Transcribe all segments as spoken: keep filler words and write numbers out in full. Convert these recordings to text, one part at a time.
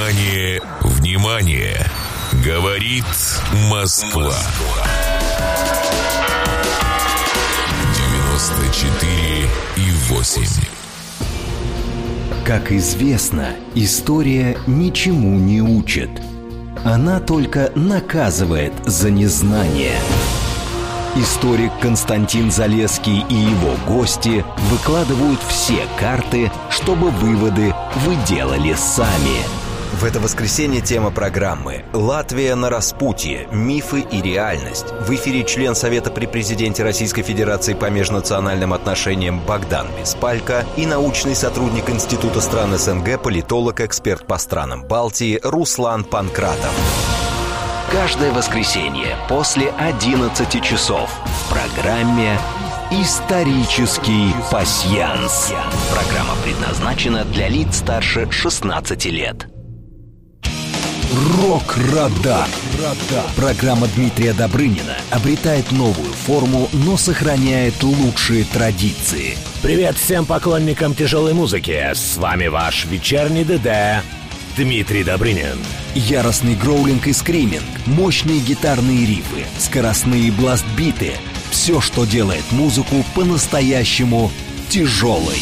Внимание, внимание! Говорит Москва. девяносто четыре и восемь. Как известно, история ничему не учит. Она только наказывает за незнание. Историк Константин Залесский и его гости выкладывают все карты, чтобы выводы вы делали сами. В это воскресенье тема программы «Латвия на распутье. Мифы и реальность». В эфире член Совета при президенте Российской Федерации по межнациональным отношениям Богдан Беспалько и научный сотрудник Института стран СНГ, политолог, эксперт по странам Балтии Руслан Панкратов. Каждое воскресенье после одиннадцати часов в программе «Исторический пасьянс». Программа предназначена для лиц старше шестнадцати лет. Рок-радар. Программа Дмитрия Добрынина обретает новую форму, но сохраняет лучшие традиции. Привет всем поклонникам тяжелой музыки. С вами ваш вечерний ДД Дмитрий Добрынин. Яростный гроулинг и скриминг, мощные гитарные рифы, скоростные бластбиты. Все, что делает музыку по-настоящему тяжелой.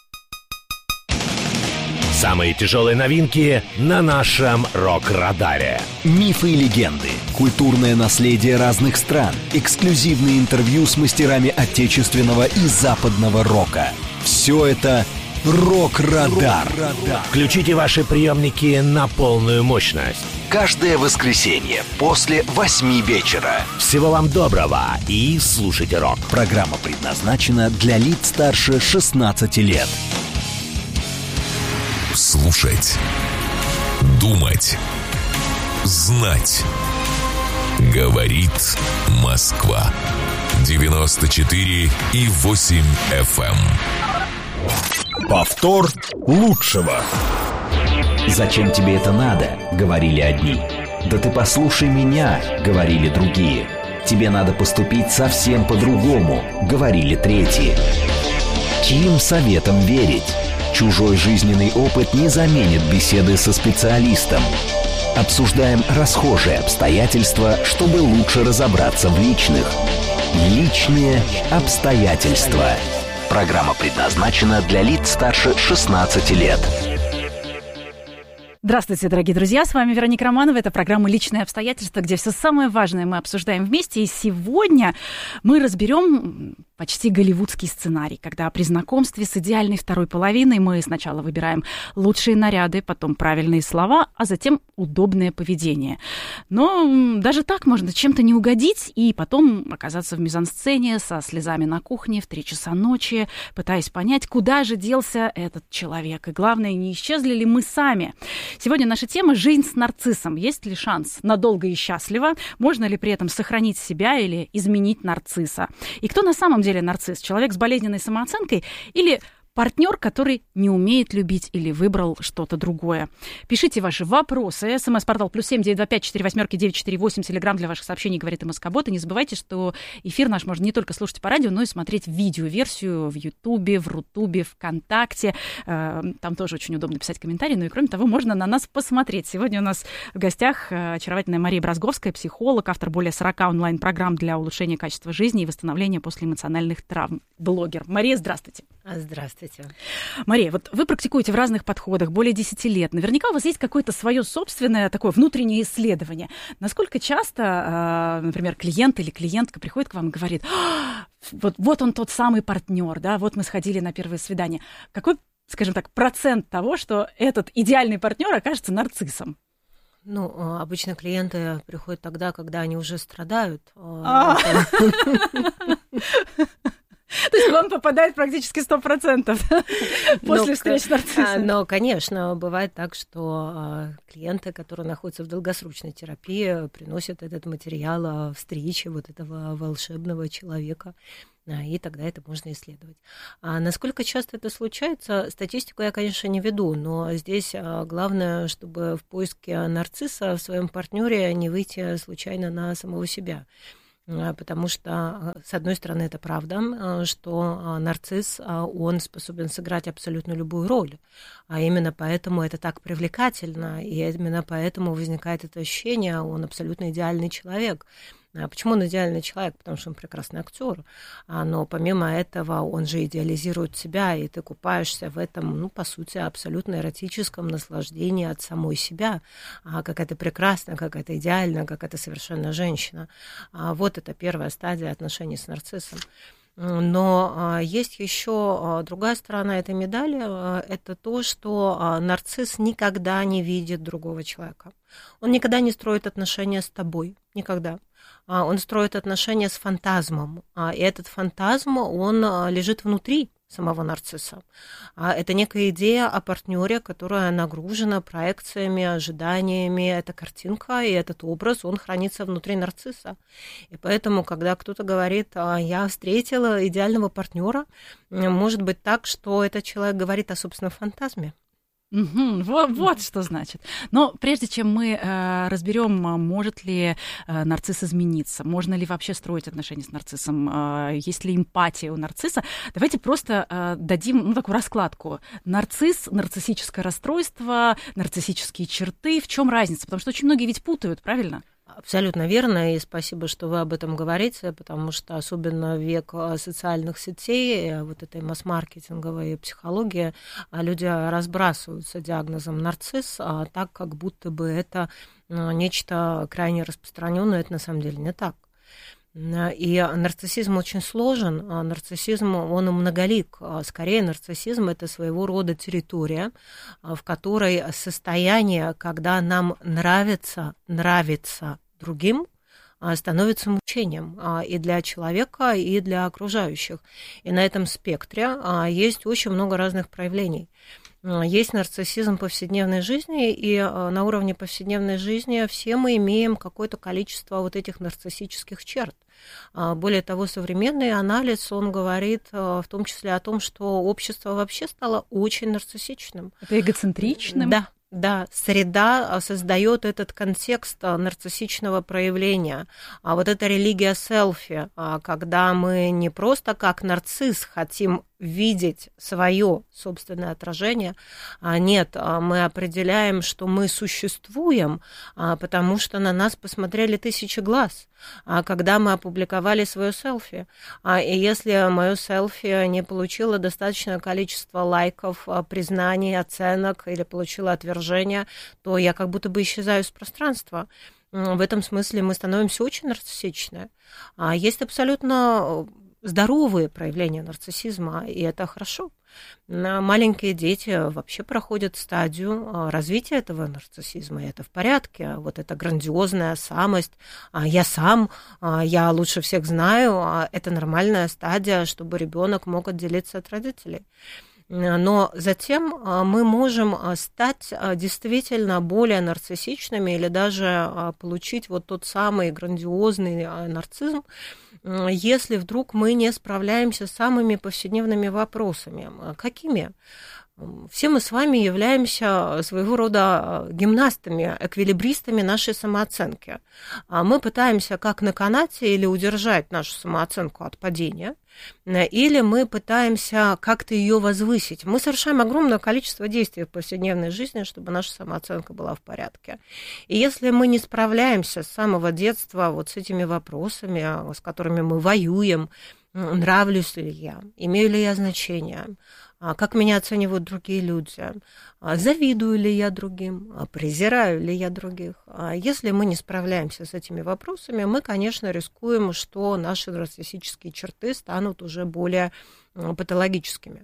Самые тяжелые новинки на нашем рок-радаре. Мифы и легенды, культурное наследие разных стран, эксклюзивные интервью с мастерами отечественного и западного рока. Все это «Рок-радар». Включите ваши приемники на полную мощность. Каждое воскресенье после восьми вечера. Всего вам доброго и слушайте рок. Программа предназначена для лиц старше шестнадцати лет. Слушать, думать, знать. Говорит Москва. девяносто четыре и восемь эф эм. Повтор лучшего. «Зачем тебе это надо?» — говорили одни. «Да ты послушай меня!» — говорили другие. «Тебе надо поступить совсем по-другому!» — говорили третьи. Чьим советом верить? Чужой жизненный опыт не заменит беседы со специалистом. Обсуждаем расхожие обстоятельства, чтобы лучше разобраться в личных. Личные обстоятельства. Программа предназначена для лиц старше шестнадцати лет. Здравствуйте, дорогие друзья, с вами Вероника Романова. Это программа «Личные обстоятельства», где все самое важное мы обсуждаем вместе. И сегодня мы разберем почти голливудский сценарий, когда при знакомстве с идеальной второй половиной мы сначала выбираем лучшие наряды, потом правильные слова, а затем удобное поведение. Но даже так можно чем-то не угодить и потом оказаться в мизансцене со слезами на кухне в три часа ночи, пытаясь понять, куда же делся этот человек. И главное, не исчезли ли мы сами. Сегодня наша тема «Жизнь с нарциссом». Есть ли шанс надолго и счастливо? Можно ли при этом сохранить себя или изменить нарцисса? И кто на самом деле нарцисс? Человек с болезненной самооценкой или партнер, который не умеет любить или выбрал что-то другое? Пишите ваши вопросы. СМС-портал плюс семь девять два пять четыре восьмерки девять четыре восемь. Телеграм для ваших сообщений говорит МСК-бот. И не забывайте, что эфир наш можно не только слушать по радио, но и смотреть видеоверсию в Ютубе, в Рутубе, ВКонтакте. Там тоже очень удобно писать комментарии. Ну и кроме того, можно на нас посмотреть. Сегодня у нас в гостях очаровательная Мария Бразговская, психолог, автор более сорока онлайн-программ для улучшения качества жизни и восстановления после эмоциональных травм. Блогер. Мария, здравствуйте. Здравствуйте. Мария, вот вы практикуете в разных подходах более десяти лет. Наверняка у вас есть какое-то свое собственное такое внутреннее исследование. Насколько часто, например, клиент или клиентка приходит к вам и говорит: вот, вот он тот самый партнер, да, вот мы сходили на первое свидание. Какой, скажем так, процент того, что этот идеальный партнер окажется нарциссом? Ну, обычно клиенты приходят тогда, когда они уже страдают. То есть вам попадает практически сто процентов после но, встреч с нарциссом. Но, конечно, бывает так, что клиенты, которые находятся в долгосрочной терапии, приносят этот материал встречи вот этого волшебного человека, и тогда это можно исследовать. А насколько часто это случается, статистику я, конечно, не веду, но здесь главное, чтобы в поиске нарцисса в своем партнере не выйти случайно на самого себя. Потому что, с одной стороны, это правда, что нарцисс, он способен сыграть абсолютно любую роль, а именно поэтому это так привлекательно, и именно поэтому возникает это ощущение, он абсолютно идеальный человек. Почему он идеальный человек? Потому что он прекрасный актер, но помимо этого он же идеализирует себя, и ты купаешься в этом, ну, по сути, абсолютно эротическом наслаждении от самой себя, как это прекрасно, как это идеально, как это совершенная женщина. Вот это первая стадия отношений с нарциссом. Но есть еще другая сторона этой медали, это то, что нарцисс никогда не видит другого человека. Он никогда не строит отношения с тобой, никогда. Он строит отношения с фантазмом, и этот фантазм, он лежит внутри самого нарцисса. Это некая идея о партнере, которая нагружена проекциями, ожиданиями. Эта картинка и этот образ, он хранится внутри нарцисса. И поэтому, когда кто-то говорит, я встретила идеального партнера, может быть так, что этот человек говорит о собственном фантазме. Угу, вот, вот что значит. Но прежде чем мы э, разберем, может ли э, нарцисс измениться, можно ли вообще строить отношения с нарциссом, э, есть ли эмпатия у нарцисса, давайте просто э, дадим ну, такую раскладку. Нарцисс, нарциссическое расстройство, нарциссические черты. В чем разница? Потому что очень многие ведь путают, правильно? Абсолютно верно, и спасибо, что вы об этом говорите, потому что особенно в век социальных сетей, вот этой масс-маркетинговой психологии, люди разбрасываются диагнозом нарцисс, так как будто бы это нечто крайне распространенное, это на самом деле не так. И нарциссизм очень сложен, нарциссизм, он многолик. Скорее, нарциссизм – это своего рода территория, в которой состояние, когда нам нравится, нравится другим, становится мучением и для человека, и для окружающих. И на этом спектре есть очень много разных проявлений. Есть нарциссизм повседневной жизни, и на уровне повседневной жизни все мы имеем какое-то количество вот этих нарциссических черт. Более того, современный анализ, он говорит в том числе о том, что общество вообще стало очень нарциссичным. Это эгоцентричным? Да. Да, среда создает этот контекст нарциссичного проявления. А вот эта религия селфи, когда мы не просто как нарцисс хотим видеть свое собственное отражение. Нет, мы определяем, что мы существуем, потому что на нас посмотрели тысячи глаз, когда мы опубликовали свое селфи. И если мое селфи не получило достаточное количество лайков, признаний, оценок или получило отвержение, то я как будто бы исчезаю из пространства. В этом смысле мы становимся очень нарциссичны. Есть абсолютно здоровые проявления нарциссизма, и это хорошо. Маленькие дети вообще проходят стадию развития этого нарциссизма, и это в порядке. Вот эта грандиозная самость, я сам, я лучше всех знаю, это нормальная стадия, чтобы ребенок мог отделиться от родителей. Но затем мы можем стать действительно более нарциссичными или даже получить вот тот самый грандиозный нарциссизм, если вдруг мы не справляемся с самыми повседневными вопросами. Какими? Все мы с вами являемся своего рода гимнастами, эквилибристами нашей самооценки. Мы пытаемся как на канате или удержать нашу самооценку от падения, или мы пытаемся как-то ее возвысить. Мы совершаем огромное количество действий в повседневной жизни, чтобы наша самооценка была в порядке. И если мы не справляемся с самого детства вот с этими вопросами, с которыми мы воюем, нравлюсь ли я, имею ли я значение, как меня оценивают другие люди, завидую ли я другим, презираю ли я других. Если мы не справляемся с этими вопросами, мы, конечно, рискуем, что наши нарциссические черты станут уже более патологическими.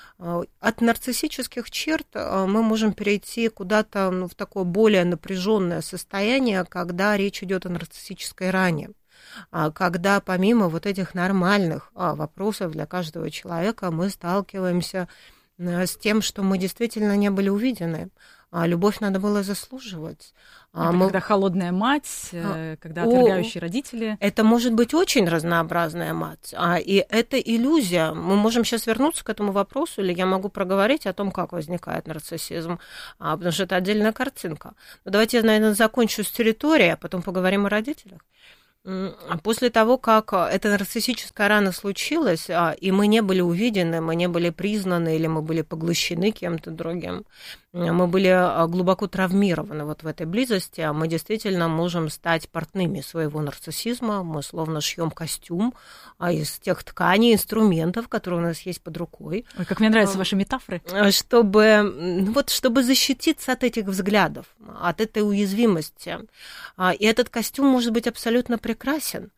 От нарциссических черт мы можем перейти куда-то ну, в такое более напряженное состояние, когда речь идет о нарциссической ране. Когда помимо вот этих нормальных вопросов для каждого человека мы сталкиваемся с тем, что мы действительно не были увидены. Любовь надо было заслуживать. Это мы... когда холодная мать, когда отвергающие О, родители. Это может быть очень разнообразная мать. И это иллюзия. Мы можем сейчас вернуться к этому вопросу, или я могу проговорить о том, как возникает нарциссизм, потому что это отдельная картинка. Но давайте я, наверное, закончу с территорией, а потом поговорим о родителях. После того, как эта нарциссическая рана случилась, и мы не были увидены, мы не были признаны, или мы были поглощены кем-то другим, мы были глубоко травмированы вот в этой близости, мы действительно можем стать портными своего нарциссизма, мы словно шьем костюм из тех тканей, инструментов, которые у нас есть под рукой. Ой, как мне нравятся ваши метафоры. Чтобы, вот, чтобы защититься от этих взглядов, от этой уязвимости. И этот костюм может быть абсолютно прекрасен.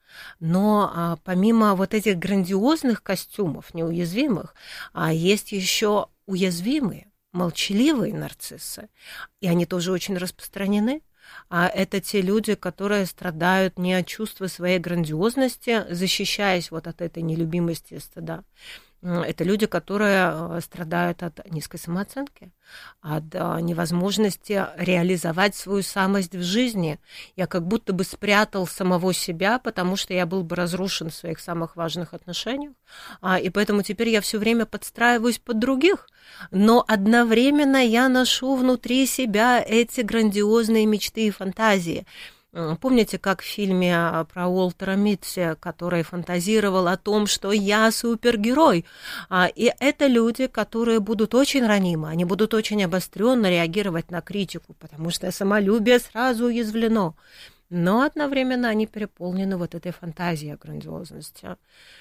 Но помимо вот этих грандиозных костюмов, неуязвимых, есть еще уязвимые, молчаливые нарциссы, и они тоже очень распространены. А это те люди, которые страдают не от чувства своей грандиозности, защищаясь вот от этой нелюбимости и стыда. Это люди, которые страдают от низкой самооценки, от невозможности реализовать свою самость в жизни. Я как будто бы спрятал самого себя, потому что я был бы разрушен в своих самых важных отношениях, и поэтому теперь я все время подстраиваюсь под других, но одновременно я ношу внутри себя эти грандиозные мечты и фантазии. Помните, как в фильме про Уолтера Митти, который фантазировал о том, что я супергерой? И это люди, которые будут очень ранимы, они будут очень обостренно реагировать на критику, потому что самолюбие сразу уязвлено. Но одновременно они переполнены вот этой фантазией о грандиозности.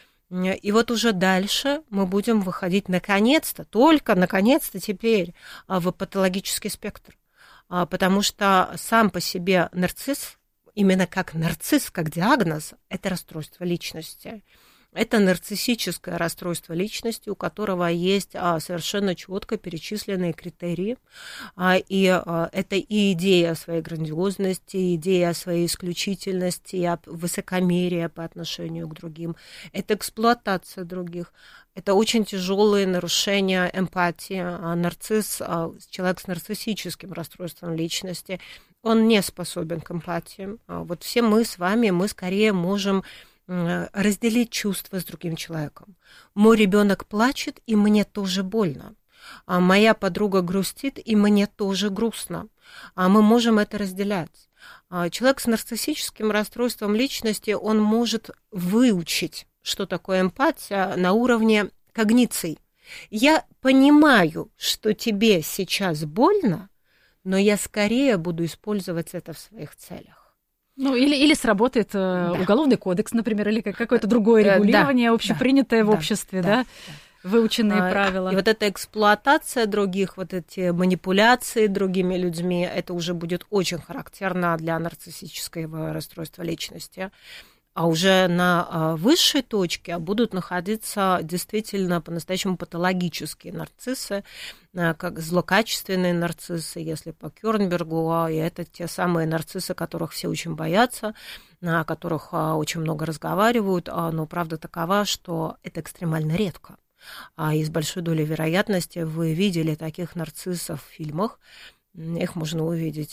И вот уже дальше мы будем выходить наконец-то, только наконец-то теперь в патологический спектр. Потому что сам по себе нарцисс, именно как нарцисс, как диагноз, это расстройство личности. Это нарциссическое расстройство личности, у которого есть совершенно четко перечисленные критерии. И это и идея о своей грандиозности, и идея о своей исключительности, и высокомерие по отношению к другим. Это эксплуатация других. Это очень тяжелые нарушения эмпатии. Нарцисс, человек с нарциссическим расстройством личности, он не способен к эмпатии. Вот все мы с вами, мы скорее можем разделить чувства с другим человеком. Мой ребенок плачет, и мне тоже больно. А моя подруга грустит, и мне тоже грустно. А мы можем это разделять. Человек с нарциссическим расстройством личности, он может выучить, что такое эмпатия, на уровне когниций. Я понимаю, что тебе сейчас больно, но я скорее буду использовать это в своих целях. Ну, или, или сработает да. уголовный кодекс, например, или какое-то другое регулирование, да, общепринятое да, в обществе, да, да? да. выученные а, правила. И вот эта эксплуатация других, вот эти манипуляции другими людьми, это уже будет очень характерно для нарциссического расстройства личности. А уже на высшей точке будут находиться действительно по-настоящему патологические нарциссы, как злокачественные нарциссы, если по Кёрнбергу, и это те самые нарциссы, которых все очень боятся, о которых очень много разговаривают, но правда такова, что это экстремально редко. И с большой долей вероятности вы видели таких нарциссов в фильмах, их можно увидеть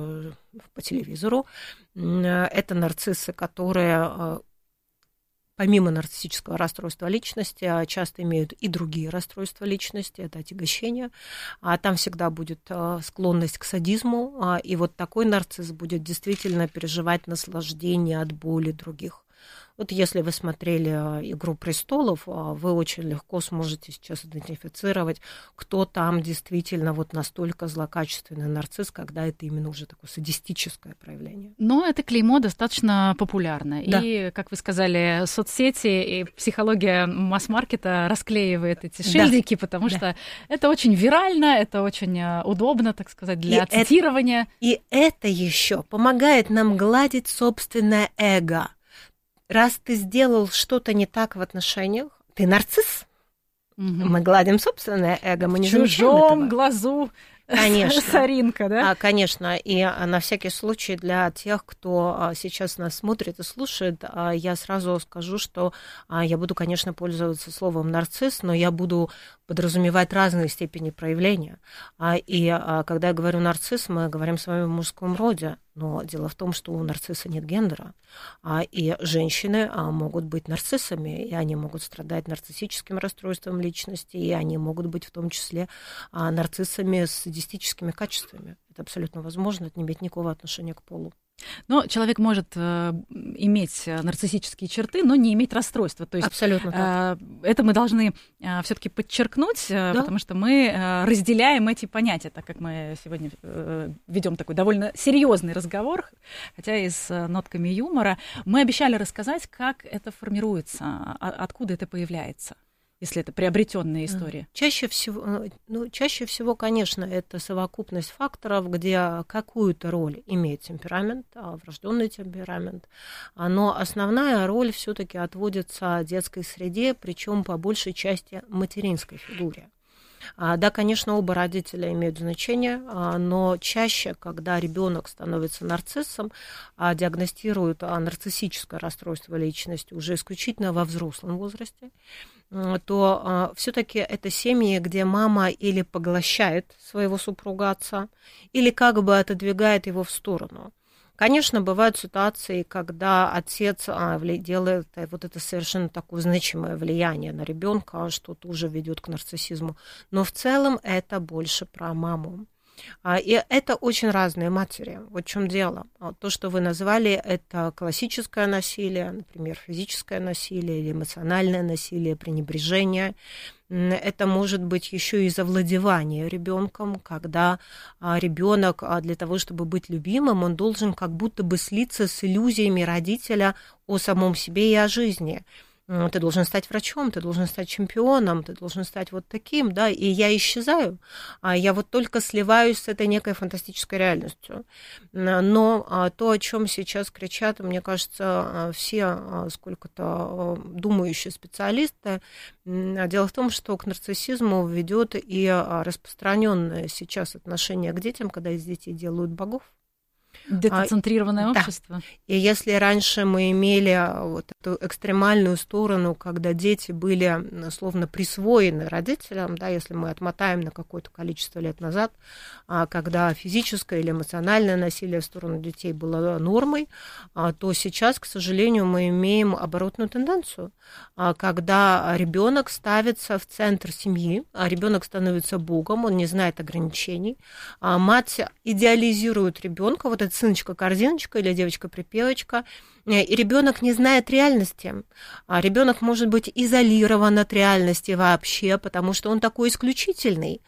по телевизору. Это нарциссы, которые помимо нарциссического расстройства личности часто имеют и другие расстройства личности, это отягощение. А там всегда будет склонность к садизму, и вот такой нарцисс будет действительно переживать наслаждение от боли других. Вот если вы смотрели «Игру престолов», вы очень легко сможете сейчас идентифицировать, кто там действительно вот настолько злокачественный нарцисс, когда это именно уже такое садистическое проявление. Но это клеймо достаточно популярно. Да. И, как вы сказали, соцсети и психология масс-маркета расклеивает эти шильдики, да. потому да. что это очень вирально, это очень удобно, так сказать, для и цитирования. Это, и это еще помогает нам гладить собственное эго. Раз ты сделал что-то не так в отношениях, ты нарцисс. Угу. Мы гладим собственное эго, мы не замечаем этого. В чужом глазу конечно. Соринка, да? А, конечно, и на всякий случай для тех, кто сейчас нас смотрит и слушает, я сразу скажу, что я буду, конечно, пользоваться словом нарцисс, но я буду подразумевать разные степени проявления. И когда я говорю нарцисс, мы говорим с вами в мужском роде. Но дело в том, что у нарцисса нет гендера, и женщины могут быть нарциссами, и они могут страдать нарциссическим расстройством личности, и они могут быть в том числе нарциссами с садистическими качествами. Это абсолютно возможно, это не имеет никакого отношения к полу. Но человек может э, иметь нарциссические черты, но не иметь расстройства. То есть, абсолютно так. Э, это мы должны э, все-таки подчеркнуть, э, да. потому что мы э, разделяем эти понятия, так как мы сегодня э, ведем такой довольно серьезный разговор, хотя и с э, нотками юмора. Мы обещали рассказать, как это формируется, а, откуда это появляется, если это приобретенная история? Чаще всего, ну, чаще всего, конечно, это совокупность факторов, где какую-то роль имеет темперамент, врожденный темперамент, но основная роль все-таки отводится детской среде, причем по большей части материнской фигуре. Да, конечно, оба родителя имеют значение, но чаще, когда ребенок становится нарциссом, диагностируют нарциссическое расстройство личности уже исключительно во взрослом возрасте, то все-таки это семьи, где мама или поглощает своего супруга отца, или как бы отодвигает его в сторону. Конечно, бывают ситуации, когда отец делает вот это совершенно такое значимое влияние на ребенка, что тоже ведет к нарциссизму. Но в целом это больше про маму. И это очень разные матери. Вот в чем дело. То, что вы назвали, это классическое насилие, например, физическое насилие или эмоциональное насилие, пренебрежение. Это может быть еще и завладевание ребенком, когда ребенок для того, чтобы быть любимым, он должен как будто бы слиться с иллюзиями родителя о самом себе и о жизни. Ты должен стать врачом, ты должен стать чемпионом, ты должен стать вот таким, да, и я исчезаю, а я вот только сливаюсь с этой некой фантастической реальностью. Но то, о чем сейчас кричат, мне кажется, все сколько-то думающие специалисты, дело в том, что к нарциссизму ведет и распространенное сейчас отношение к детям, когда из детей делают богов. Детоцентрированное а, общество. Да. И если раньше мы имели вот эту экстремальную сторону, когда дети были словно присвоены родителям, да, если мы отмотаем на какое-то количество лет назад, когда физическое или эмоциональное насилие в сторону детей было нормой, то сейчас, к сожалению, мы имеем оборотную тенденцию, когда ребенок ставится в центр семьи, а ребенок становится богом, он не знает ограничений, мать идеализирует ребенка, вот эта сыночка-корзиночка или девочка-припевочка, и ребенок не знает реальности. А ребенок может быть изолирован от реальности вообще, потому что он такой исключительный.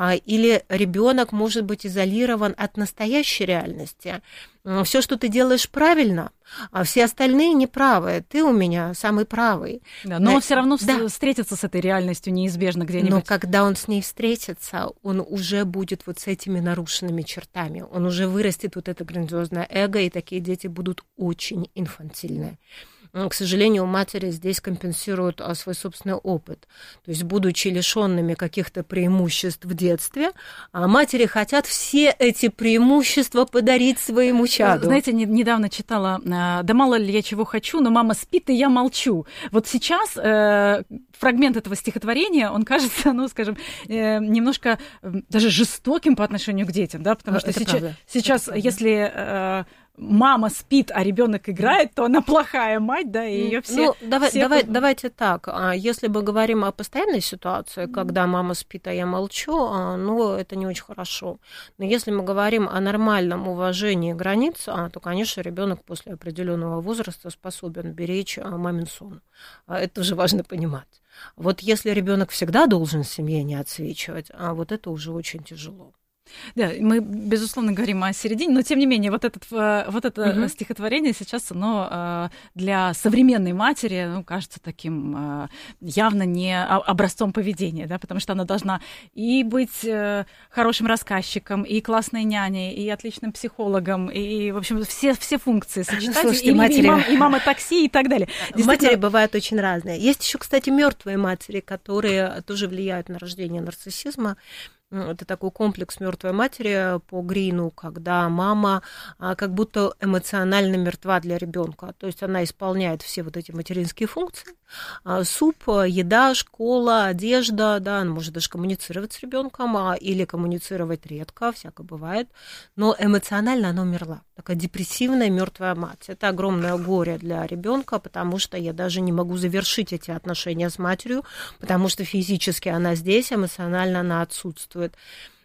Или ребенок может быть изолирован от настоящей реальности. Все, что ты делаешь, правильно, а все остальные неправы. Ты у меня самый правый. Да, но он все равно да. встретится с этой реальностью неизбежно где-нибудь. Но когда он с ней встретится, он уже будет вот с этими нарушенными чертами. Он уже вырастет вот это грандиозное эго, и такие дети будут очень инфантильные. К сожалению, матери здесь компенсируют свой собственный опыт. То есть, будучи лишенными каких-то преимуществ в детстве, матери хотят все эти преимущества подарить своему чаду. Знаете, не, недавно читала «Да мало ли я чего хочу, но мама спит, и я молчу». Вот сейчас э, фрагмент этого стихотворения, он кажется, ну, скажем, э, немножко э, даже жестоким по отношению к детям, да, потому что Это сейчас, сейчас Это если... Э, мама спит, а ребенок играет, то она плохая мать, да, и ее все... Ну, давай, все... давай, давайте так, если мы говорим о постоянной ситуации, когда мама спит, а я молчу, ну, это не очень хорошо. Но если мы говорим о нормальном уважении границ, то, конечно, ребенок после определенного возраста способен беречь мамин сон. Это тоже важно понимать. Вот если ребенок всегда должен в семье не отсвечивать, вот это уже очень тяжело. Да, мы, безусловно, говорим о середине, но, тем не менее, вот, этот, вот это угу. стихотворение сейчас, оно для современной матери, ну, кажется таким явно не образцом поведения, да, потому что она должна и быть хорошим рассказчиком, и классной няней, и отличным психологом, и, в общем, все, все функции сочетать, Слушайте, и, матери... и, мам, и мама такси, и так далее. Матери бывают очень разные. Есть еще, кстати, мертвые матери, которые тоже влияют на рождение нарциссизма. Это такой комплекс мертвой матери по Грину, когда мама как будто эмоционально мертва для ребенка. То есть она исполняет все вот эти материнские функции. Суп, еда, школа, одежда, да, она может даже коммуницировать с ребенком или коммуницировать редко, всякое бывает. Но эмоционально она умерла. Такая депрессивная мертвая мать. Это огромное горе для ребенка, потому что я даже не могу завершить эти отношения с матерью, потому что физически она здесь, эмоционально она отсутствует.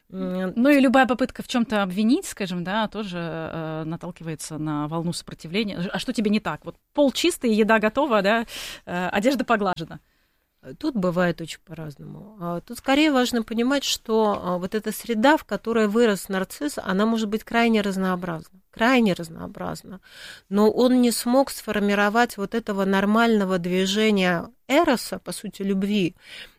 Ну и любая попытка в чем-то обвинить, скажем, да, тоже э, наталкивается на волну сопротивления. А что тебе не так? Вот пол чистый, еда готова, да, э, одежда поглажена. Тут бывает очень по-разному. Тут скорее важно понимать, что вот эта среда, в которой вырос нарцисс, она может быть крайне разнообразна. Крайне разнообразна. Но он не смог сформировать вот этого нормального движения эроса, по сути, любви,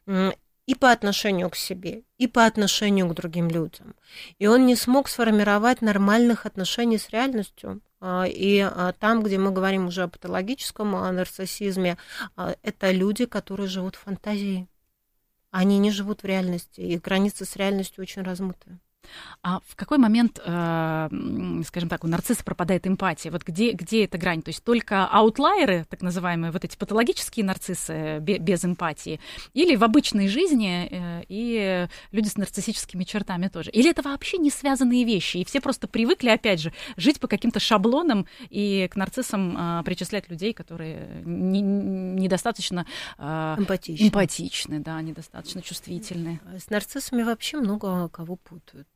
и по отношению к себе, и по отношению к другим людям. И он не смог сформировать нормальных отношений с реальностью. И там, где мы говорим уже о патологическом нарциссизме, это люди, которые живут в фантазии. Они не живут в реальности, и границы с реальностью очень размыты. А в какой момент, э, скажем так, у нарцисса пропадает эмпатия? Вот где, где эта грань? То есть только аутлайеры, так называемые, вот эти патологические нарциссы без эмпатии, или в обычной жизни э, и люди с нарциссическими чертами тоже? Или это вообще не связанные вещи, и все просто привыкли, опять же, жить по каким-то шаблонам и к нарциссам э, причислять людей, которые не, недостаточно э, эмпатичны. эмпатичны, да, недостаточно чувствительны? С нарциссами вообще много кого путают.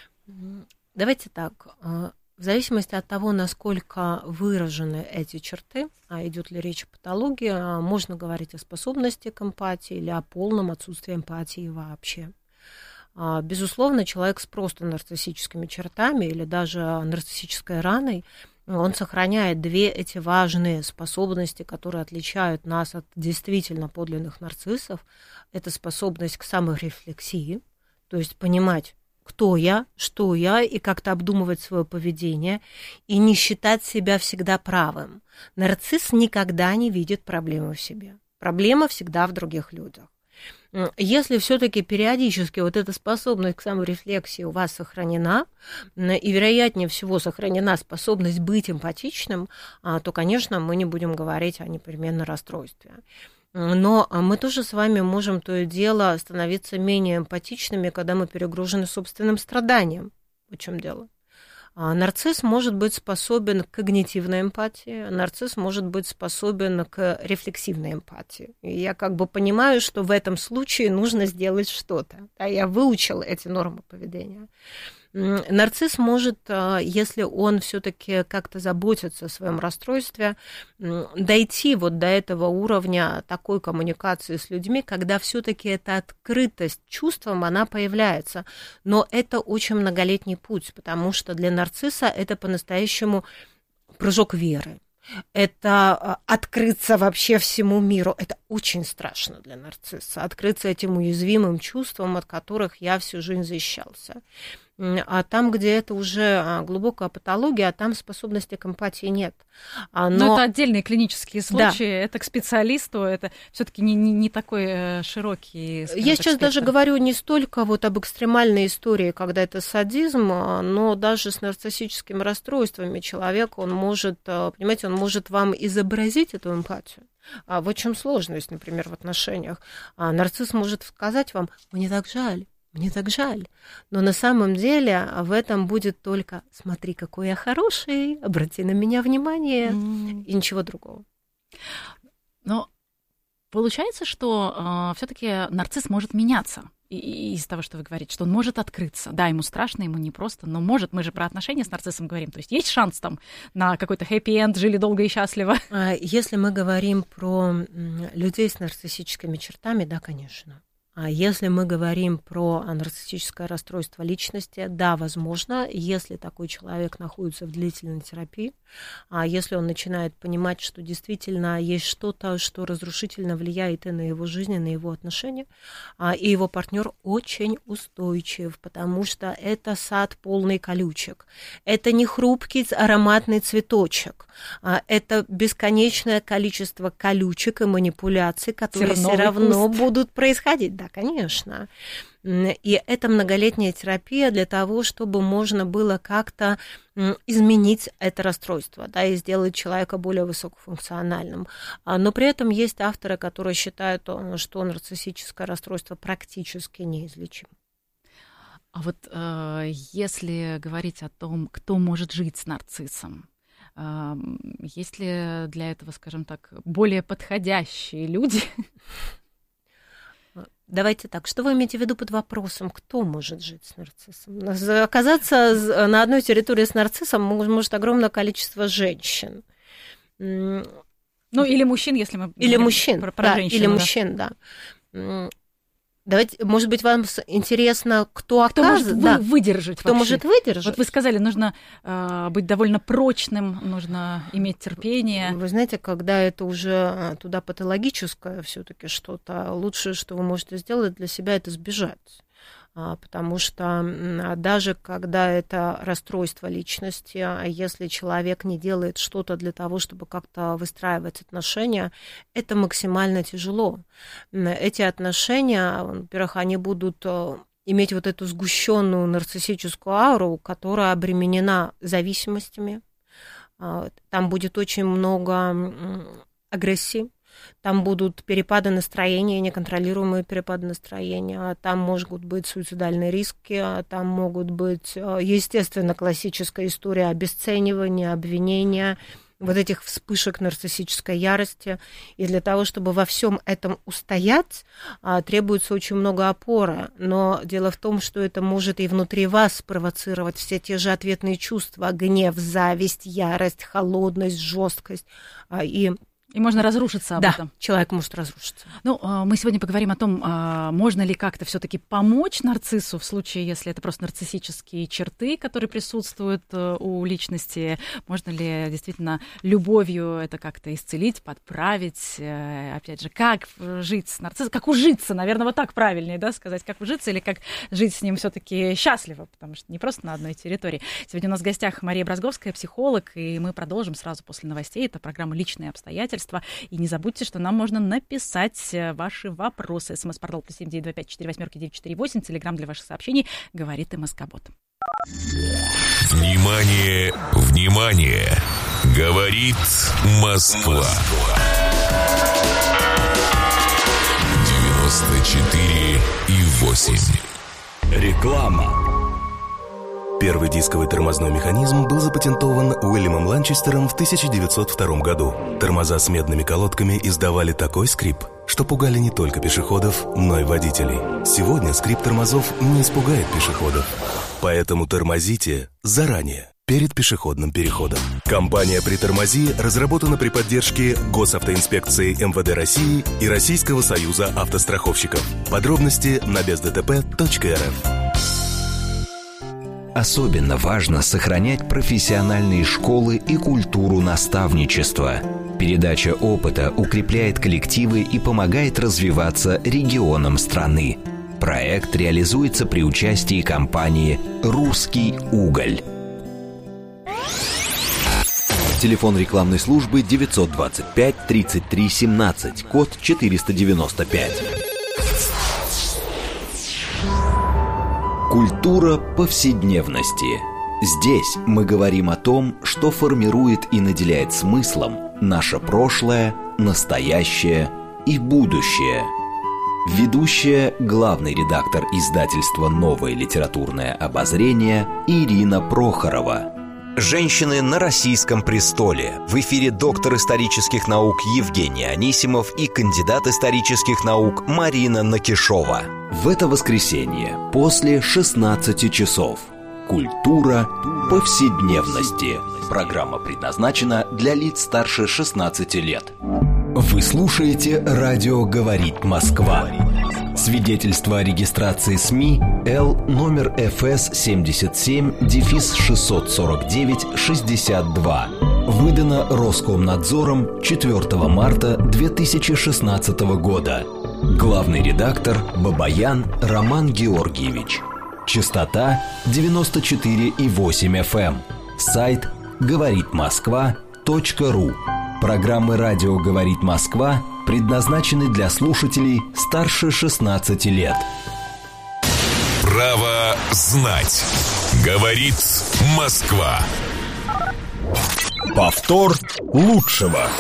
Давайте так, в зависимости от того, насколько выражены эти черты, а идет ли речь о патологии, можно говорить о способности к эмпатии или о полном отсутствии эмпатии вообще. Безусловно, человек с просто нарциссическими чертами или даже нарциссической раной, он сохраняет две эти важные способности, которые отличают нас от действительно подлинных нарциссов. Это способность к саморефлексии, то есть понимать, кто я, что я, и как-то обдумывать свое поведение, и не считать себя всегда правым. Нарцисс никогда не видит проблемы в себе. Проблема всегда в других людях. Если все-таки периодически вот эта способность к саморефлексии у вас сохранена, и, вероятнее всего, сохранена способность быть эмпатичным, то, конечно, мы не будем говорить о непременно расстройстве. Но мы тоже с вами можем то и дело становиться менее эмпатичными, когда мы перегружены собственным страданием. В чем дело? Нарцисс может быть способен к когнитивной эмпатии, нарцисс может быть способен к рефлексивной эмпатии. И я как бы понимаю, что в этом случае нужно сделать что-то. Да, я выучил эти нормы поведения. Нарцисс может, если он все-таки как-то заботится о своем расстройстве, дойти вот до этого уровня такой коммуникации с людьми, когда все-таки эта открытость чувствам, она появляется. Но это очень многолетний путь, потому что для нарцисса это по-настоящему прыжок веры. Это открыться вообще всему миру. Это очень страшно для нарцисса. Открыться этим уязвимым чувствам, от которых я всю жизнь защищался. А там, где это уже глубокая патология, там способности к эмпатии нет. Но, Но это отдельные клинические случаи, да. Это к специалисту, это все-таки не, не, не такой широкий. Я сейчас спектр. Даже говорю не столько вот об экстремальной истории, когда это садизм, но даже с нарциссическими расстройствами человек, он может, понимаете, он может вам изобразить эту эмпатию. А вот в чем сложность, например, в отношениях. А нарцисс может сказать вам: «Мне так жаль». Мне так жаль. Но на самом деле в этом будет только: смотри, какой я хороший, обрати на меня внимание, mm. и ничего другого. Но получается, что э, все-таки нарцисс может меняться. И, из того, что вы говорите, что он может открыться. Да, ему страшно, ему непросто, но может. Мы же про отношения с нарциссом говорим. То есть есть шанс там на какой-то хэппи-энд, жили долго и счастливо? Если мы говорим про людей с нарциссическими чертами, да, конечно. А если мы говорим про нарциссическое расстройство личности, да, возможно, если такой человек находится в длительной терапии, а если он начинает понимать, что действительно есть что-то, что разрушительно влияет и на его жизнь, и на его отношения, а, и его партнер очень устойчив, потому что это сад полный колючек. Это не хрупкий ароматный цветочек, а это бесконечное количество колючек и манипуляций, которые все равно куст. будут происходить. Да, конечно. И это многолетняя терапия для того, чтобы можно было как-то изменить это расстройство, да, и сделать человека более высокофункциональным. Но при этом есть авторы, которые считают, что нарциссическое расстройство практически неизлечимо. А вот э, если говорить о том, кто может жить с нарциссом, э, есть ли для этого, скажем так, более подходящие люди? Давайте так, что вы имеете в виду под вопросом, кто может жить с нарциссом? Оказаться на одной территории с нарциссом может огромное количество женщин. Ну, или мужчин, если мы или мужчин, про, про да, женщину. Или да. мужчин, да. Давайте, может быть, вам интересно, кто, кто оказ... может да. вы, выдержать Кто вообще. может выдержать? Вот вы сказали, нужно э, быть довольно прочным, нужно иметь терпение. Вы знаете, когда это уже туда патологическое все-таки что-то, лучшее, что вы можете сделать для себя, это сбежать. Потому что даже когда это расстройство личности, если человек не делает что-то для того, чтобы как-то выстраивать отношения, это максимально тяжело. Эти отношения, во-первых, они будут иметь вот эту сгущенную нарциссическую ауру, которая обременена зависимостями. Там будет очень много агрессии. Там будут перепады настроения, неконтролируемые перепады настроения, там могут быть суицидальные риски, там могут быть, естественно, классическая история обесценивания, обвинения, вот этих вспышек нарциссической ярости. И для того, чтобы во всем этом устоять, требуется очень много опоры. Но дело в том, что это может и внутри вас спровоцировать все те же ответные чувства: гнев, зависть, ярость, холодность, жесткость и И можно разрушиться об да, этом. Человек может разрушиться. Ну, мы сегодня поговорим о том, можно ли как-то все-таки помочь нарциссу в случае, если это просто нарциссические черты, которые присутствуют у личности. Можно ли действительно любовью это как-то исцелить, подправить? Опять же, как жить с нарциссом? Как ужиться? Наверное, вот так правильнее, да, сказать, как ужиться или как жить с ним все-таки счастливо, потому что не просто на одной территории. Сегодня у нас в гостях Мария Брозговская, психолог, и мы продолжим сразу после новостей. Это программа «Личные обстоятельства». И не забудьте, что нам можно написать ваши вопросы. СМС-портал плюс семь девять два пять четыре восемь девять четыре восемь. Телеграм для ваших сообщений. Говорит МСК-бот. Внимание, внимание! Говорит Москва. девяносто четыре и восемь. Реклама. Первый дисковый тормозной механизм был запатентован Уильямом Ланчестером в тысяча девятьсот втором году. Тормоза с медными колодками издавали такой скрип, что пугали не только пешеходов, но и водителей. Сегодня скрип тормозов не испугает пешеходов. Поэтому тормозите заранее, перед пешеходным переходом. Компания «Притормози» разработана при поддержке Госавтоинспекции эм вэ дэ России и Российского союза автостраховщиков. Подробности на без дэ тэ пэ точка эр эф. Особенно важно сохранять профессиональные школы и культуру наставничества. Передача опыта укрепляет коллективы и помогает развиваться регионам страны. Проект реализуется при участии компании «Русский уголь». Телефон рекламной службы девятьсот двадцать пять тридцать три семнадцать, код четыреста девяносто пять. Культура повседневности. Здесь мы говорим о том, что формирует и наделяет смыслом наше прошлое, настоящее и будущее. Ведущая, главный редактор издательства «Новое литературное обозрение» Ирина Прохорова. «Женщины на российском престоле». В эфире доктор исторических наук Евгений Анисимов и кандидат исторических наук Марина Накишова. В это воскресенье после шестнадцати часов. Культура повседневности. Программа предназначена для лиц старше шестнадцати лет. Вы слушаете «Радио говорит Москва». Свидетельство о регистрации СМИ Л номер эф эс семьдесят семь шестьсот сорок девять шестьдесят два. Выдано Роскомнадзором четвёртого марта две тысячи шестнадцатого года. Главный редактор Бабаян Роман Георгиевич. Частота девяносто четыре и восемь эф эм. Сайт говорит москва точка ру. Программы «Радио говорит Москва» предназначены для слушателей старше шестнадцати лет. Право знать. Говорит Москва. Повтор лучшего.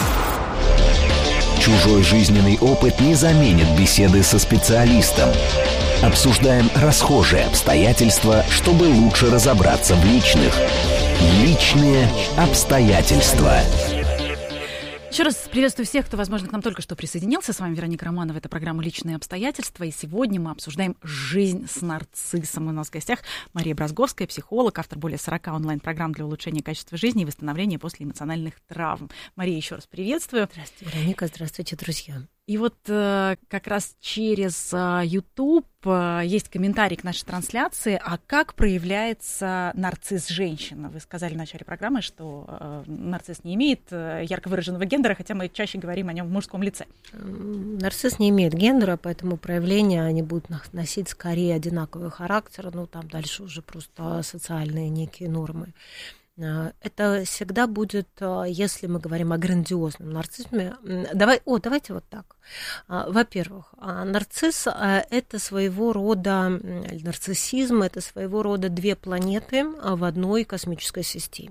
Чужой жизненный опыт не заменит беседы со специалистом. Обсуждаем расхожие обстоятельства, чтобы лучше разобраться в личных. Личные обстоятельства. Еще раз приветствую всех, кто, возможно, к нам только что присоединился. С вами Вероника Романова. Это программа «Личные обстоятельства». И сегодня мы обсуждаем жизнь с нарциссом. У нас в гостях Мария Бразговская, психолог, автор более сорока онлайн-программ для улучшения качества жизни и восстановления после эмоциональных травм. Мария, еще раз приветствую. Здравствуйте, Вероника. Здравствуйте, друзья. И вот э, как раз через э, YouTube э, есть комментарий к нашей трансляции. А как проявляется нарцисс женщины? Вы сказали в начале программы, что э, нарцисс не имеет э, ярко выраженного гендера, хотя мы чаще говорим о нем в мужском лице. Нарцисс не имеет гендера, поэтому проявления они будут носить скорее одинаковый характер. Ну, там дальше уже просто социальные некие нормы. Это всегда будет, если мы говорим о грандиозном нарциссизме. Давай, о, давайте вот так. Во-первых, нарцисс – это своего рода, нарциссизм – это своего рода две планеты в одной космической системе.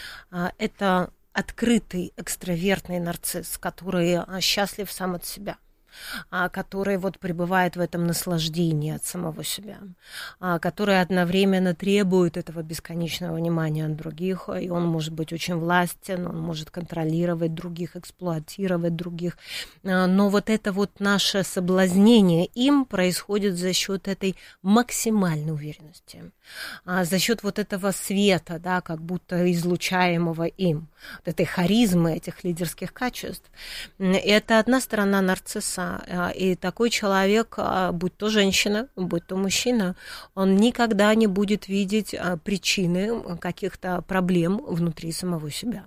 Это открытый экстравертный нарцисс, который счастлив сам от себя, который вот пребывает в этом наслаждении от самого себя, который одновременно требует этого бесконечного внимания от других, и он может быть очень властен, он может контролировать других, эксплуатировать других, но вот это вот наше соблазнение им происходит за счет этой максимальной уверенности, за счет вот этого света, да, как будто излучаемого им, вот этой харизмы, этих лидерских качеств. Это одна сторона нарцисса. И такой человек, будь то женщина, будь то мужчина, он никогда не будет видеть причины каких-то проблем внутри самого себя.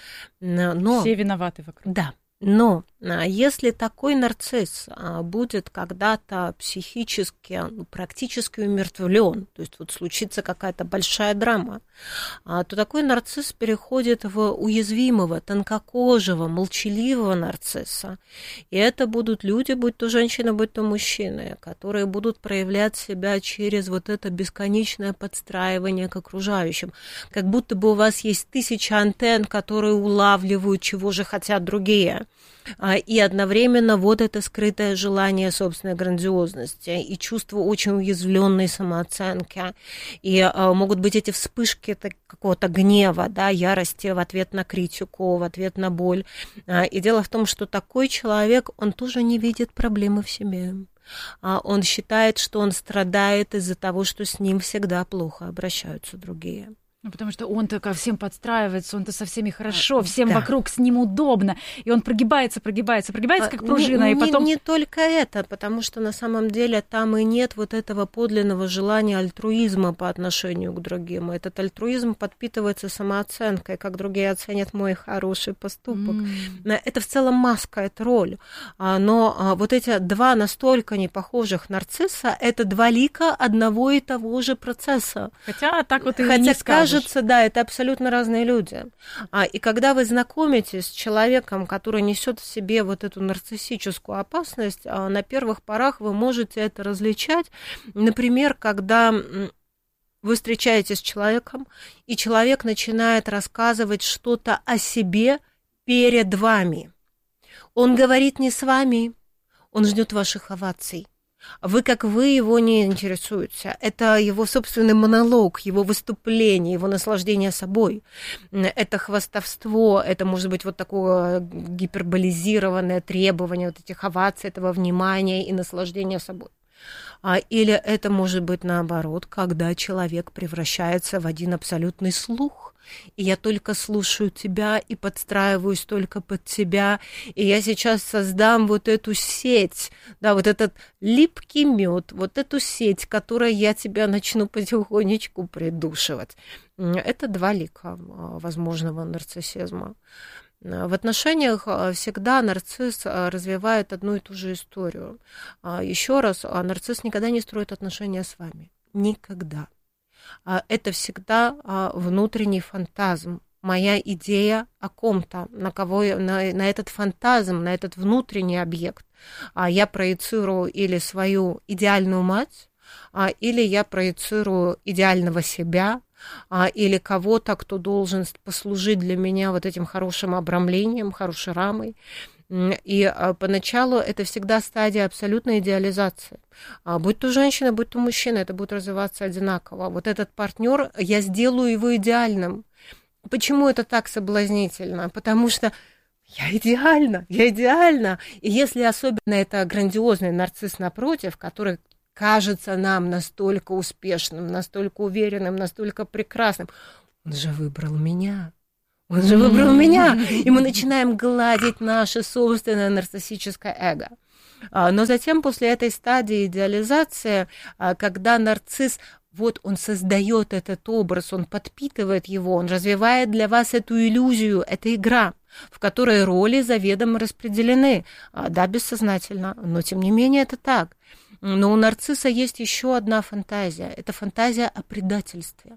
Но, все виноваты вокруг. Да. Но если такой нарцисс будет когда-то психически, практически умертвлен, то есть вот случится какая-то большая драма, то такой нарцисс переходит в уязвимого, тонкокожего, молчаливого нарцисса. И это будут люди, будь то женщины, будь то мужчины, которые будут проявлять себя через вот это бесконечное подстраивание к окружающим. Как будто бы у вас есть тысяча антенн, которые улавливают, чего же хотят другие. И одновременно вот это скрытое желание собственной грандиозности и чувство очень уязвленной самооценки. И могут быть эти вспышки какого-то гнева, да, ярости в ответ на критику, в ответ на боль. И дело в том, что такой человек, он тоже не видит проблемы в себе. Он считает, что он страдает из-за того, что с ним всегда плохо обращаются другие. Ну, потому что он-то ко всем подстраивается, он-то со всеми хорошо, всем да. вокруг с ним удобно, и он прогибается, прогибается, прогибается, как пружина, не, и потом... Не, не только это, потому что на самом деле там и нет вот этого подлинного желания альтруизма по отношению к другим. Этот альтруизм подпитывается самооценкой, как другие оценят мой хороший поступок. Mm. Это в целом маска, это роль. Но вот эти два настолько непохожих нарцисса, это два лика одного и того же процесса. Хотя так вот и Хотя не скажешь. Кажется, да, это абсолютно разные люди. А, и когда вы знакомитесь с человеком, который несет в себе вот эту нарциссическую опасность, а, на первых порах вы можете это различать. Например, когда вы встречаетесь с человеком, и человек начинает рассказывать что-то о себе перед вами. Он говорит не с вами, он ждет ваших оваций. Вы, как вы, его не интересуете. Это его собственный монолог, его выступление, его наслаждение собой. Это хвастовство, это может быть вот такое гиперболизированное требование вот этих оваций, этого внимания и наслаждения собой. Или это может быть наоборот, когда человек превращается в один абсолютный слух. И я только слушаю тебя и подстраиваюсь только под тебя, и я сейчас создам вот эту сеть, да, вот этот липкий мед, вот эту сеть, которой я тебя начну потихонечку придушивать. Это два лика возможного нарциссизма. В отношениях всегда нарцисс развивает одну и ту же историю. Еще раз, нарцисс никогда не строит отношения с вами. Никогда. Это всегда внутренний фантазм. Моя идея о ком-то, на кого я, на, на этот фантазм, на этот внутренний объект. Я проецирую или свою идеальную мать, или я проецирую идеального себя, или кого-то, кто должен послужить для меня вот этим хорошим обрамлением, хорошей рамой. И поначалу это всегда стадия абсолютной идеализации. Будь то женщина, будь то мужчина, это будет развиваться одинаково. Вот этот партнер, я сделаю его идеальным. Почему это так соблазнительно? Потому что я идеальна, я идеальна. И если особенно это грандиозный нарцисс напротив, который кажется нам настолько успешным, настолько уверенным, настолько прекрасным, он же выбрал меня. Он же выбрал меня. И мы начинаем гладить наше собственное нарциссическое эго. Но затем, после этой стадии идеализации, когда нарцисс, вот он создает этот образ, он подпитывает его, он развивает для вас эту иллюзию, это игра, в которой роли заведомо распределены. Да, бессознательно, но тем не менее это так. Но у нарцисса есть еще одна фантазия. Это фантазия о предательстве.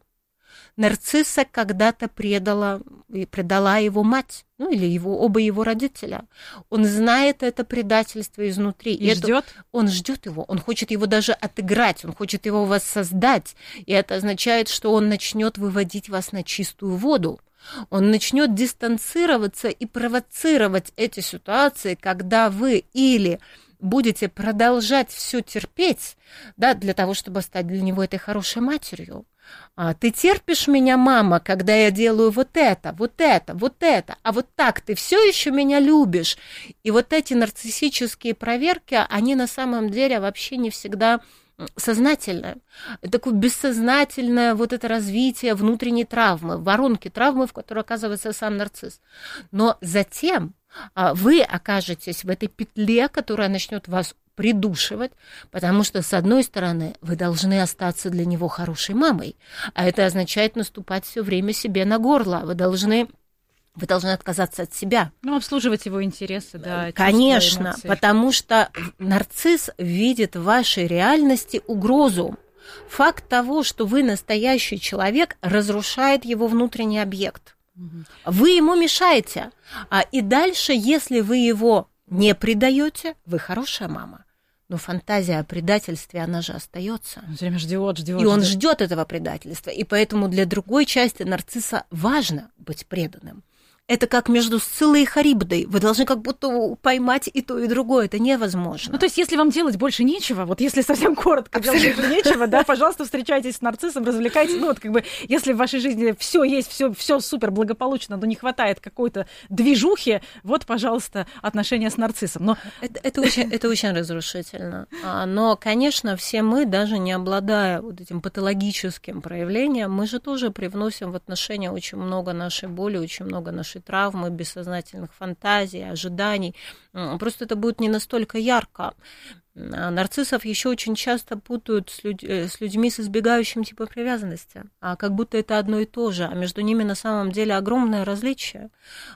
Нарцисса когда-то предала, предала его мать, ну или его, оба его родителя. Он знает это предательство изнутри. И, и ждет? Он ждет его, он хочет его даже отыграть, он хочет его воссоздать. И это означает, что он начнет выводить вас на чистую воду. Он начнет дистанцироваться и провоцировать эти ситуации, когда вы или будете продолжать все терпеть, да, для того, чтобы стать для него этой хорошей матерью. А, ты терпишь меня, мама, когда я делаю вот это, вот это, вот это, а вот так ты все еще меня любишь. И вот эти нарциссические проверки, они на самом деле вообще не всегда сознательное. Такое бессознательное вот это развитие внутренней травмы, воронки травмы, в которой оказывается сам нарцисс. Но затем вы окажетесь в этой петле, которая начнет вас придушивать, потому что, с одной стороны, вы должны остаться для него хорошей мамой, а это означает наступать все время себе на горло. Вы должны, вы должны отказаться от себя. Ну, обслуживать его интересы, да. Конечно, потому что нарцисс видит в вашей реальности угрозу. Факт того, что вы настоящий человек, разрушает его внутренний объект. Вы ему мешаете. А и дальше, если вы его не предаете, вы хорошая мама. Но фантазия о предательстве, она же остается. Он все время ждет, ждет. И он ждет этого предательства. И поэтому для другой части нарцисса важно быть преданным. Это как между Сциллой и Харибдой. Вы должны как будто поймать и то, и другое. Это невозможно. Ну, то есть, если вам делать больше нечего, вот если совсем коротко делать больше нечего, да, пожалуйста, встречайтесь с нарциссом, развлекайтесь. Ну, вот как бы, если в вашей жизни все есть, все, все супер благополучно, но не хватает какой-то движухи, вот, пожалуйста, отношения с нарциссом. Но... Это, это, очень, это очень разрушительно. Но, конечно, все мы, даже не обладая вот этим патологическим проявлением, мы же тоже привносим в отношения очень много нашей боли, очень много нашей травмы, бессознательных фантазий, ожиданий. Просто это будет не настолько ярко. Нарциссов еще очень часто путают с, людь- с людьми с избегающим типом привязанности, а как будто это одно и то же, а между ними на самом деле огромное различие.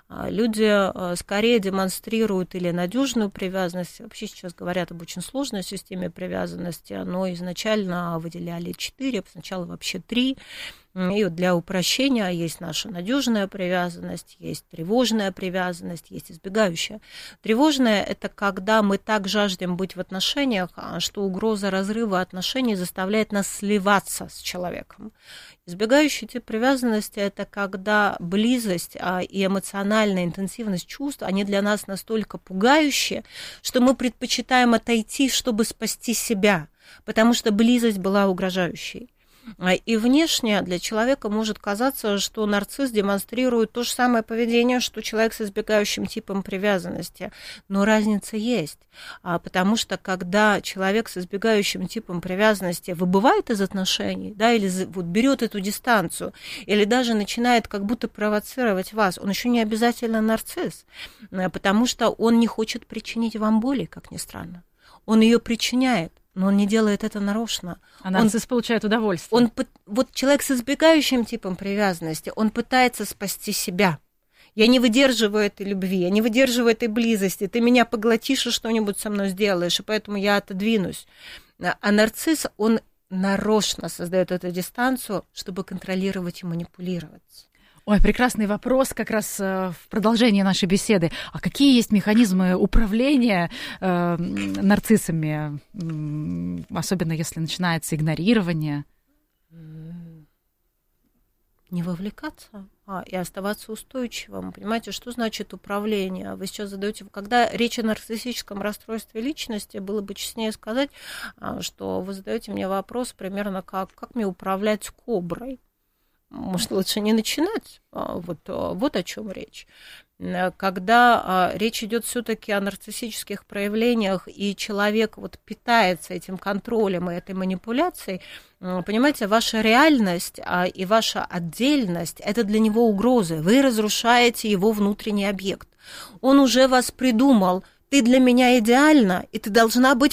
Люди скорее демонстрируют или надежную привязанность, вообще сейчас говорят об очень сложной системе привязанности, но изначально выделяли четыре, сначала вообще три. И вот для упрощения есть наша надежная привязанность, есть тревожная привязанность, есть избегающая. Тревожная – это когда мы так жаждем быть в отношениях, что угроза разрыва отношений заставляет нас сливаться с человеком. Избегающий тип привязанности – это когда близость и эмоциональная интенсивность чувств, они для нас настолько пугающие, что мы предпочитаем отойти, чтобы спасти себя, потому что близость была угрожающей. И внешне для человека может казаться, что нарцисс демонстрирует то же самое поведение, что человек с избегающим типом привязанности. Но разница есть, потому что когда человек с избегающим типом привязанности выбывает из отношений, да, или вот берет эту дистанцию, или даже начинает как будто провоцировать вас, он еще не обязательно нарцисс, потому что он не хочет причинить вам боли, как ни странно. Он ее причиняет. Но он не делает это нарочно. А нарцисс он, получает удовольствие. Он, вот человек с избегающим типом привязанности, он пытается спасти себя. Я не выдерживаю этой любви, я не выдерживаю этой близости. Ты меня поглотишь и что-нибудь со мной сделаешь, и поэтому я отодвинусь. А нарцисс, он нарочно создает эту дистанцию, чтобы контролировать и манипулировать. Ой, прекрасный вопрос как раз в продолжении нашей беседы. А какие есть механизмы управления э, нарциссами, особенно если начинается игнорирование? Не вовлекаться а, и оставаться устойчивым. Понимаете, что значит управление? Вы сейчас задаете, когда речь о нарциссическом расстройстве личности, было бы честнее сказать, что вы задаете мне вопрос примерно как, как мне управлять коброй. может, лучше не начинать. Вот, вот о чем речь. Когда речь идет все-таки о нарциссических проявлениях, и человек вот питается этим контролем и этой манипуляцией, понимаете, ваша реальность и ваша отдельность – это для него угрозы. Вы разрушаете его внутренний объект. Он уже вас придумал. Ты для меня идеальна, и ты должна быть